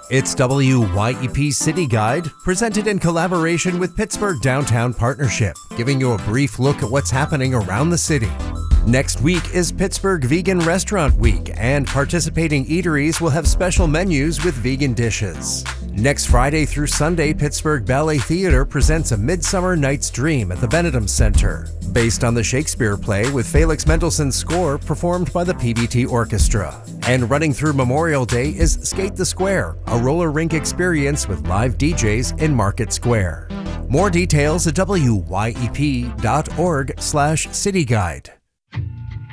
It's WYEP City Guide, presented in collaboration with Pittsburgh Downtown Partnership, giving you a brief look at what's happening around the city. Next week is Pittsburgh Vegan Restaurant Week, and participating eateries will have special menus with vegan dishes. Next Friday through Sunday, Pittsburgh Ballet Theater presents A Midsummer Night's Dream at the Benedum Center, based on the Shakespeare play with Felix Mendelssohn's score performed by the PBT Orchestra. And running through Memorial Day is Skate the Square, a roller rink experience with live DJs in Market Square. More details at wyep.org/cityguide.